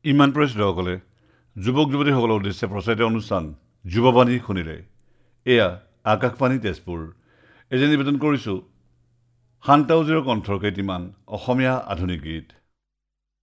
ইমান পৰিচিতসকলে যুৱক যুৱতীসকলৰ উদ্দেশ্যে প্ৰচাৰিত অনুষ্ঠান যুৱবাণী শুনিলে। এয়া আকাশবাণী তেজপুৰ। এনে নিবেদন কৰিছোঁ শান্তা উজীৰৰ কণ্ঠৰ কেইটিমান অসমীয়া আধুনিক গীত।